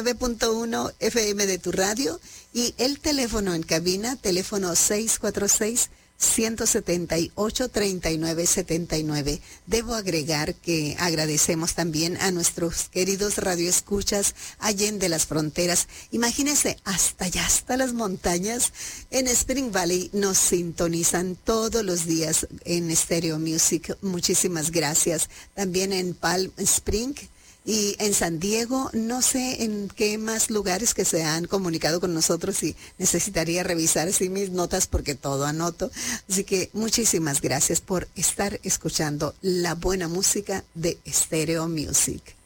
9.1 FM de tu radio y el teléfono en cabina, teléfono 646-178-3979. Debo agregar que agradecemos también a nuestros queridos radioescuchas allende las fronteras. Imagínense, hasta allá, hasta las montañas, en Spring Valley nos sintonizan todos los días en Stereo Music. Muchísimas gracias. También en Palm Spring y en San Diego, no sé en qué más lugares que se han comunicado con nosotros y necesitaría revisar así mis notas porque todo anoto. Así que muchísimas gracias por estar escuchando la buena música de Stereo Music.